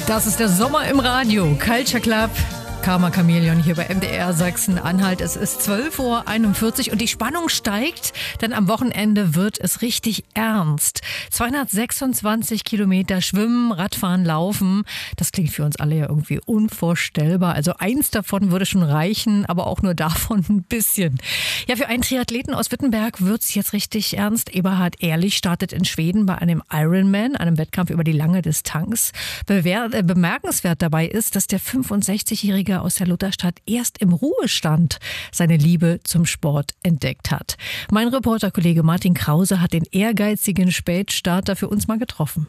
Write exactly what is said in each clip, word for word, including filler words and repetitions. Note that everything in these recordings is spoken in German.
Das ist der Sommer im Radio. Culture Club. Karma Chameleon hier bei M D R Sachsen-Anhalt. Es ist zwölf Uhr einundvierzig und die Spannung steigt, denn am Wochenende wird es richtig ernst. zweihundertsechsundzwanzig Kilometer schwimmen, Radfahren, laufen. Das klingt für uns alle ja irgendwie unvorstellbar. Also eins davon würde schon reichen, aber auch nur davon ein bisschen. Ja, für einen Triathleten aus Wittenberg wird's jetzt richtig ernst. Eberhard Ehrlich startet in Schweden bei einem Ironman, einem Wettkampf über die lange Distanz. Bewer- äh, bemerkenswert dabei ist, dass der fünfundsechzigjährige aus der Lutherstadt erst im Ruhestand seine Liebe zum Sport entdeckt hat. Mein Reporterkollege Martin Krause hat den ehrgeizigen Spätstarter für uns mal getroffen.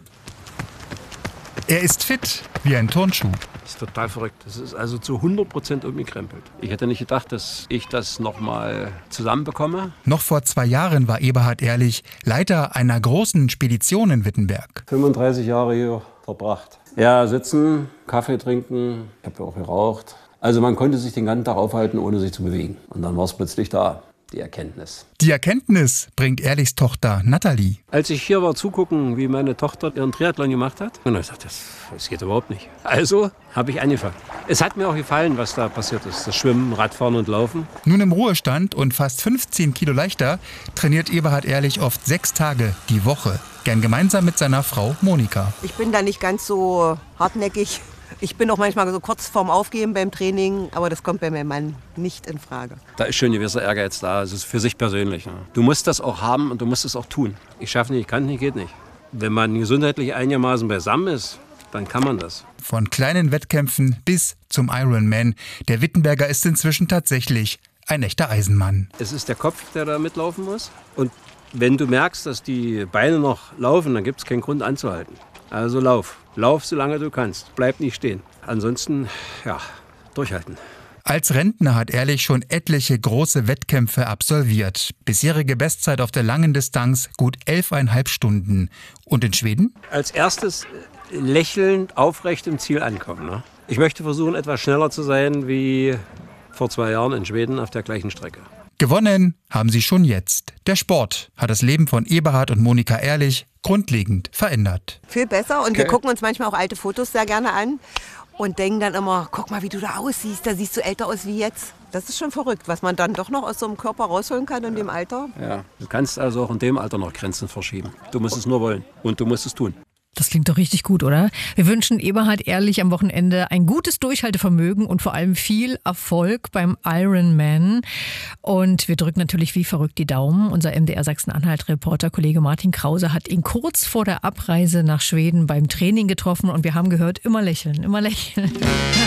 Er ist fit wie ein Turnschuh. Das ist total verrückt. Das ist also zu hundert Prozent umgekrempelt. Ich hätte nicht gedacht, dass ich das nochmal zusammenbekomme. Noch vor zwei Jahren war Eberhard Ehrlich Leiter einer großen Spedition in Wittenberg. fünfunddreißig Jahre hier verbracht. Ja, sitzen, Kaffee trinken, ich habe ja auch geraucht. Also man konnte sich den ganzen Tag aufhalten, ohne sich zu bewegen. Und dann war es plötzlich da, die Erkenntnis. Die Erkenntnis bringt Ehrlichs Tochter Nathalie. Als ich hier war zugucken, wie meine Tochter ihren Triathlon gemacht hat, und ich dachte, das, das geht überhaupt nicht. Also habe ich angefangen. Es hat mir auch gefallen, was da passiert ist. Das Schwimmen, Radfahren und Laufen. Nun im Ruhestand und fast fünfzehn Kilo leichter trainiert Eberhard Ehrlich oft sechs Tage die Woche. Gern gemeinsam mit seiner Frau Monika. Ich bin da nicht ganz so hartnäckig. Ich bin auch manchmal so kurz vorm Aufgeben beim Training, aber das kommt bei meinem Mann nicht in Frage. Da ist schon ein gewisser Ehrgeiz da, also für sich persönlich. Ne? Du musst das auch haben und du musst es auch tun. Ich schaffe nicht, ich kann nicht, geht nicht. Wenn man gesundheitlich einigermaßen beisammen ist, dann kann man das. Von kleinen Wettkämpfen bis zum Ironman. Der Wittenberger ist inzwischen tatsächlich ein echter Eisenmann. Es ist der Kopf, der da mitlaufen muss. Und wenn du merkst, dass die Beine noch laufen, dann gibt es keinen Grund anzuhalten. Also lauf. Lauf, solange du kannst. Bleib nicht stehen. Ansonsten, ja, durchhalten. Als Rentner hat Ehrlich schon etliche große Wettkämpfe absolviert. Bisherige Bestzeit auf der langen Distanz gut elfeinhalb Stunden. Und in Schweden? Als erstes lächelnd aufrecht im Ziel ankommen. Ne? Ich möchte versuchen, etwas schneller zu sein wie vor zwei Jahren in Schweden auf der gleichen Strecke. Gewonnen haben sie schon jetzt. Der Sport hat das Leben von Eberhard und Monika Ehrlich grundlegend verändert. Viel besser und Okay. wir gucken uns manchmal auch alte Fotos sehr gerne an und denken dann immer, guck mal, wie du da aussiehst, da siehst du älter aus wie jetzt. Das ist schon verrückt, was man dann doch noch aus so einem Körper rausholen kann in dem Alter. Ja, du kannst also auch in dem Alter noch Grenzen verschieben. Du musst es nur wollen und du musst es tun. Das klingt doch richtig gut, oder? Wir wünschen Eberhard Ehrlich am Wochenende ein gutes Durchhaltevermögen und vor allem viel Erfolg beim Ironman. Und wir drücken natürlich wie verrückt die Daumen. Unser M D R Sachsen-Anhalt-Reporter, Kollege Martin Krause, hat ihn kurz vor der Abreise nach Schweden beim Training getroffen und wir haben gehört, immer lächeln, immer lächeln.